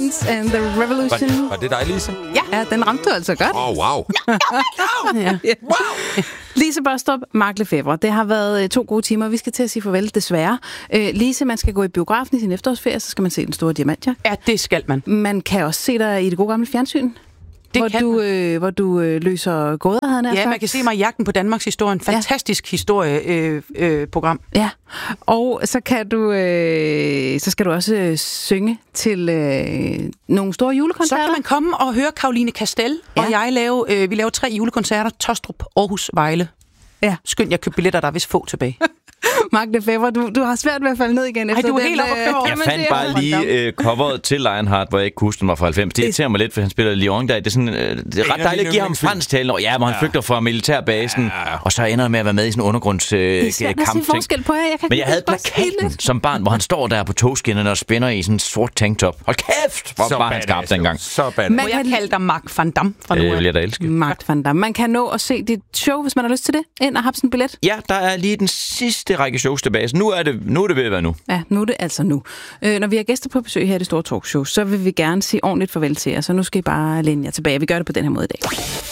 And the Revolution. Var det dig, Lise? Ja, den ramte du altså godt. Wow. Ja. Wow. Lise Baastrup, Mark Lefebvre. Det har været 2 gode timer. Vi skal til at sige farvel, desværre. Lise, man skal gå i biografen i sin efterårsferie, så skal man se Den Store Diamantjagt. Ja, det skal man. Man kan også se dig i det gode gamle fjernsyn. Hvor du løser gåder, havde jeg sagt. Man kan se mig i Jagten på Danmarks historie. En fantastisk historieprogram. Ja, og så kan du, så skal du også synge til nogle store julekoncerter. Så kan man komme og høre Caroline Kastel, og vi laver 3 julekoncerter. Tostrup, Aarhus, Vejle. Ja. Skynd, jeg købte billetter, der er vist få tilbage. Mark Lefebvre, du har svært ved at falde ned igen. Ej, du er helt oppe at Jeg fandt bare lige coveret til Lionheart, hvor jeg ikke kunne huske, den var fra 90. Det irriterer mig lidt, for han spiller Lyon der. Det er, sådan, det er ret dejligt at give ham fransktalende. Ja, hvor han flygter fra militærbasen, og så ender han med at være med i sådan en undergrundskampting. Men jeg havde plakaten som barn, hvor han står der på togskinnerne og spænder i sådan en sort tanktop. Hold kæft, hvor var han skarp dengang. Må jeg kalde dig Mark van Dam fra nu af? Det vil jeg da elske. Mark van Dam. Man kan nå at se dit show, hvis man har lyst til det, ind og have sådan en billet. Ja, der er lige den sidste række shows tilbage. Så nu er det ved at være nu. Ja, nu er det altså nu. Når vi har gæster på besøg her i Det Store Talkshow, så vil vi gerne sige ordentligt farvel til jer. Så nu skal I bare læne jer tilbage. Vi gør det på den her måde i dag.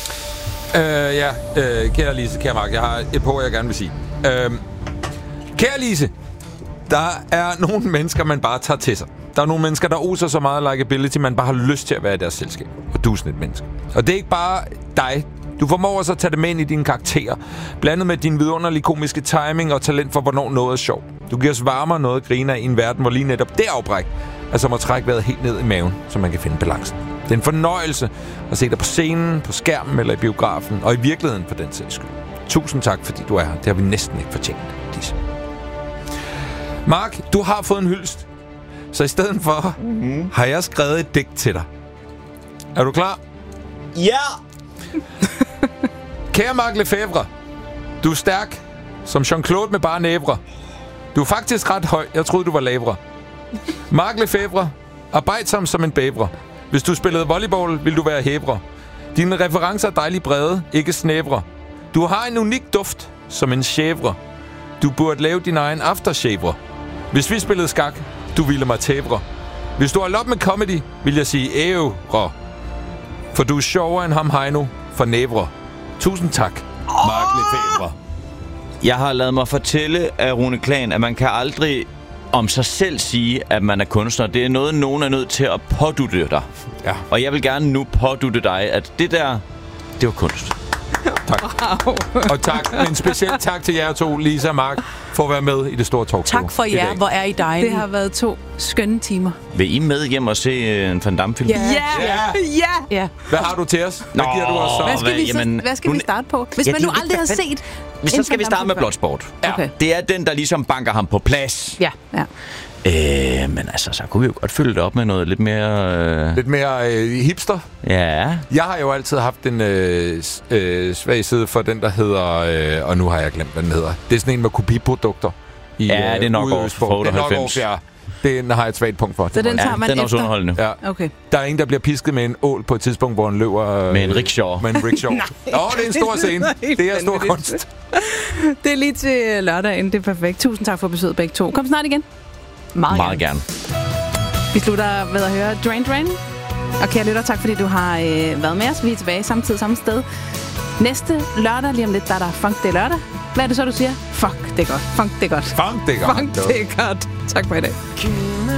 Kære Lise, kære Mark, jeg har et par ord, jeg gerne vil sige. Kære Lise, der er nogle mennesker, man bare tager til sig. Der er nogle mennesker, der oser så meget likability, man bare har lyst til at være i deres selskab. Og du er sådan et menneske. Og det er ikke bare dig. Du formår også at tage det med ind i dine karakterer, blandet med din vidunderlige komiske timing og talent for, hvornår noget er sjovt. Du giver os varmere noget at grine af i en verden, hvor lige netop det afbræk er som at trække vejret helt ned i maven, så man kan finde balancen. Det er en fornøjelse at se dig på scenen, på skærmen eller i biografen, og i virkeligheden for den sags skyld. Tusind tak, fordi du er her. Det har vi næsten ikke fortjent, Lise. Mark, du har fået en hyldest. Så i stedet for har jeg skrevet et digt til dig. Er du klar? Ja! Kære Mark Lefebvre, du er stærk, som Jean-Claude med bare nævre. Du er faktisk ret høj, jeg troede du var lavere. Mark Lefebvre, arbejdsom som en bævre. Hvis du spillede volleyball, vil du være hævre. Dine referencer er dejligt brede, ikke snævre. Du har en unik duft, som en chèvre. Du burde lave din egen aftershave. Hvis vi spillede skak, du ville mig tævre. Hvis du holdt op med comedy, vil jeg sige ævre. For du er sjovere end ham Heino for nævre. Tusind tak, Mark Lefebvre. Jeg har ladet mig fortælle af Rune Klan, at man kan aldrig om sig selv sige, at man er kunstner. Det er noget, nogen er nødt til at pådutte dig. Ja. Og jeg vil gerne nu pådutte dig, at det der, det var kunst. Tak. Wow. Og tak, men specielt tak til jer to, Lisa og Mark, for at være med i Det Store Talkshow. Tak for jer, hvor er I dejlige. Det har været 2 skønne timer. Vil I med hjem og se en Van Damme-film? Ja. Hvad har du til os? Hvad giver du os så? Hvad skal vi starte på? Hvis man nu aldrig har set... Så skal vi starte med Bloodsport. Ja. Okay. Det er den, der ligesom banker ham på plads. Ja. Men altså, så kunne vi jo godt fylde det op med noget lidt mere... Lidt mere hipster? Ja. Jeg har jo altid haft en svag side for den, der hedder... og nu har jeg glemt, hvad den hedder. Det er sådan en med kopiprodukter. Ja, det er nok off for 98. Ja. Den har jeg et svagt punkt for. Så den tager man den er også underholdende. Ja. Okay. Der er en, der bliver pisket med en ål på et tidspunkt, hvor han løber... med en rickshaw. Med en rickshaw. det er en stor scene. Det er stor kunst. Det er lige til lørdagen. Det er perfekt. Tusind tak for besøget begge to. Kom snart igen. Meget gerne. Vi slutter ved at høre Drain Drain. Og kære lytter, tak fordi du har været med os. Vi er tilbage samtidig samme sted. Næste lørdag, lige om lidt, der er der Funk det lørdag. Hvad er det så, du siger? Fuck, det er godt. Funk, det er godt. Funk, det er godt. Funk, det er godt. Tak for i dag.